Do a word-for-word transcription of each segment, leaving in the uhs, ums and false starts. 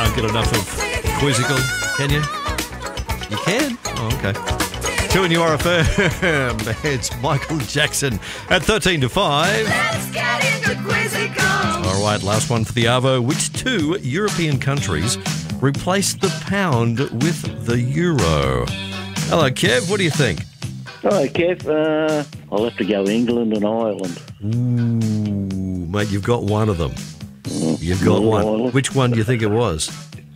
Can't get enough of Quizzical, can you? You can? Oh, okay. Two in your R F M. It's Michael Jackson at thirteen to five. Let's get into Quizzical. All right, last one for the Arvo. Which two European countries replaced the pound with the euro? Hello, Kev. What do you think? Hello, Kev. Uh, I'll have to go England and Ireland. Ooh, mate, you've got one of them. You've got Northern one. Ireland. Which one do you think it was?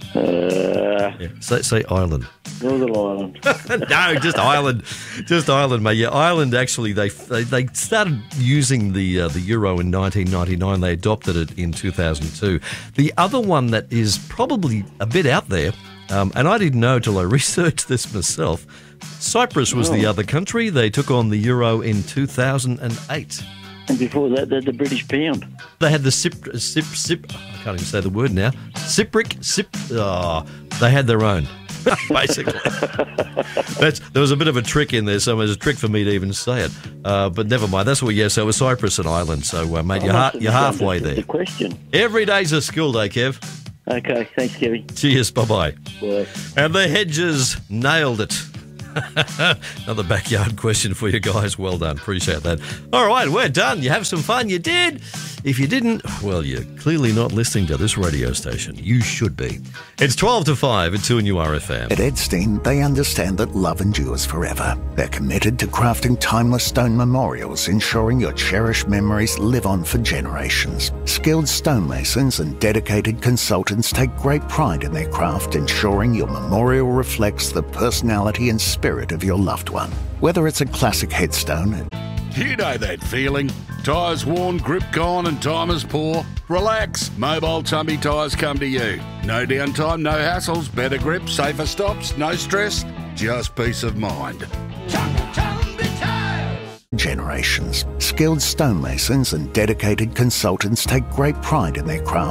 Uh, Yeah. Say, say Ireland. Northern Ireland. No, just Ireland. Just Ireland, mate. Yeah, Ireland actually, they they, they started using the uh, the euro in nineteen ninety-nine. They adopted it in two thousand two. The other one that is probably a bit out there, um, and I didn't know till I researched this myself, Cyprus was the Oh. other country. They took on the euro in two thousand eight. And before that, the, the British pound. They had the Cip, Cip, Cip, I can't even say the word now. Cypric, Cip, oh, they had their own, basically. That's, there was a bit of a trick in there, so it was a trick for me to even say it. Uh, but never mind, that's what, yeah, so it was Cyprus and Ireland. So, uh, mate, you're, ha- you're halfway there. The question. Every day's a school day, Kev. Okay, thanks, Kevin. Cheers, bye-bye. Bye. And the Hedges nailed it. Another backyard question for you guys. Well done. Appreciate that. All right, we're done. You have some fun. You did. If you didn't, well, you're clearly not listening to this radio station. You should be. It's twelve to five at two in U R F M. At Edstein, they understand that love endures forever. They're committed to crafting timeless stone memorials, ensuring your cherished memories live on for generations. Skilled stonemasons and dedicated consultants take great pride in their craft, ensuring your memorial reflects the personality and spirit of your loved one. Whether it's a classic headstone, You know that feeling. Tyres worn, grip gone and time is poor. Relax. Mobile Tumby Tyres come to you. No downtime, no hassles, better grip, safer stops, no stress, just peace of mind. generations. Skilled stonemasons and dedicated consultants take great pride in their craft.